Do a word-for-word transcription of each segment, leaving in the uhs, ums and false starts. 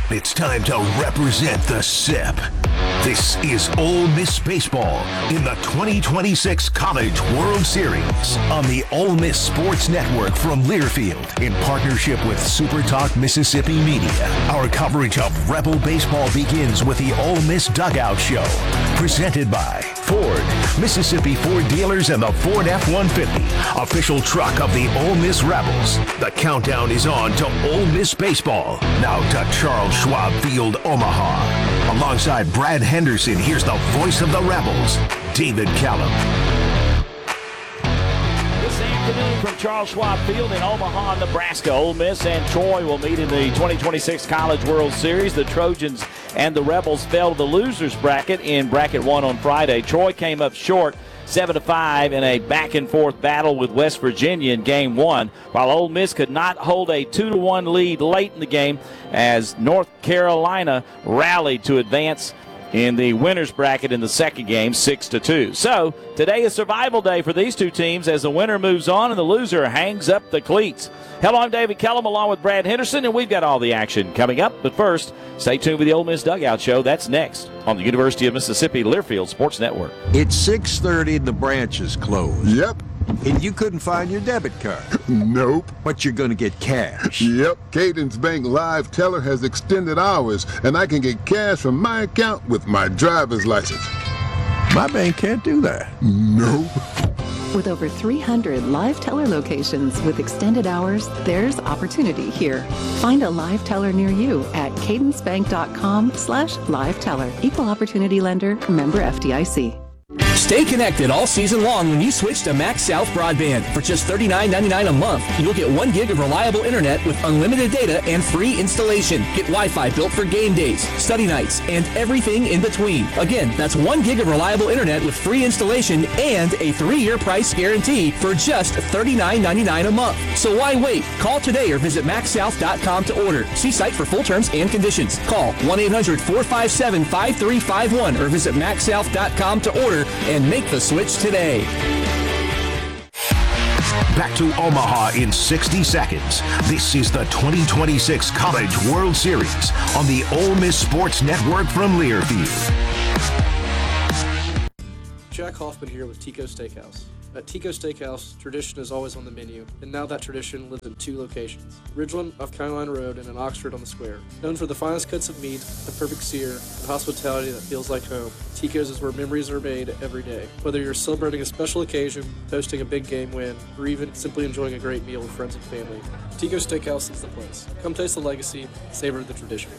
It's time to represent the S I P. This is Ole Miss Baseball in the twenty twenty-six College World Series on the Ole Miss Sports Network from Learfield in partnership with Super Talk Mississippi Media. Our coverage of Rebel baseball begins with the Ole Miss Dugout Show, presented by Ford, Mississippi Ford dealers, and the Ford F one fifty, official truck of the Ole Miss Rebels. The countdown is on to Ole Miss Baseball. Now to Charles Schwab Field, Omaha. Alongside Brad Henderson, here's the voice of the Rebels, David Callum. This afternoon from Charles Schwab Field in Omaha, Nebraska, Ole Miss and Troy will meet in the twenty twenty-six College World Series. The Trojans and the Rebels fell to the losers bracket in bracket one on Friday. Troy came up short seven to five in a back-and-forth battle with West Virginia in game one, while Ole Miss could not hold a two to one lead late in the game as North Carolina rallied to advance in the winners bracket in the second game, six to two. So today is survival day for these two teams as the winner moves on and the loser hangs up the cleats. Hello, I'm David Kellum along with Brad Henderson, and we've got all the action coming up. But first, stay tuned with the Ole Miss Dugout Show. That's next on the University of Mississippi Learfield Sports Network. It's six thirty and the branch is closed. Yep. And you couldn't find your debit card. Nope. But you're going to get cash. Yep. Cadence Bank Live Teller has extended hours, and I can get cash from my account with my driver's license. My bank can't do that. Nope. With over three hundred live teller locations with extended hours, there's opportunity here. Find a live teller near you at cadencebank.com slash live teller. Equal opportunity lender, member F D I C. Stay connected all season long when you switch to Max South Broadband. For just thirty-nine ninety-nine a month, you'll get one gig of reliable internet with unlimited data and free installation. Get Wi-Fi built for game days, study nights, and everything in between. Again, that's one gig of reliable internet with free installation and a three-year price guarantee for just thirty-nine ninety-nine a month. So why wait? Call today or visit max south dot com to order. See site for full terms and conditions. Call one eight hundred four five seven five three five one or visit max south dot com to order and make the switch today. Back to Omaha in sixty seconds. This is the twenty twenty-six College World Series on the Ole Miss Sports Network from Learfield. Jack Hoffman here with Tico Steakhouse. At Tico Steakhouse, tradition is always on the menu, and now that tradition lives in two locations, Ridgeland off Carolina Road and in Oxford on the Square. Known for the finest cuts of meat, the perfect sear, and hospitality that feels like home, Tico's is where memories are made every day. Whether you're celebrating a special occasion, hosting a big game win, or even simply enjoying a great meal with friends and family, Tico Steakhouse is the place. Come taste the legacy, savor the tradition.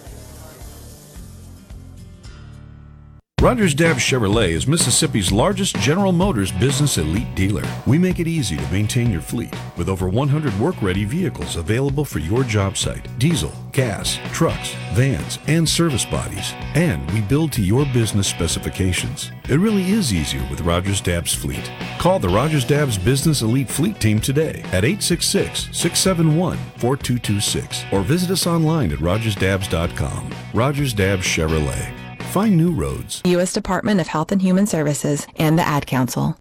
Rogers Dabbs Chevrolet is Mississippi's largest General Motors business elite dealer. We make it easy to maintain your fleet with over one hundred work-ready vehicles available for your job site. Diesel, gas, trucks, vans, and service bodies. And we build to your business specifications. It really is easier with Rogers Dabbs Fleet. Call the Rogers Dabbs Business Elite Fleet Team today at eight six six, six seven one, four two two six or visit us online at rogers dabbs dot com. Rogers Dabbs Chevrolet. Find new roads. U S Department of Health and Human Services and the Ad Council.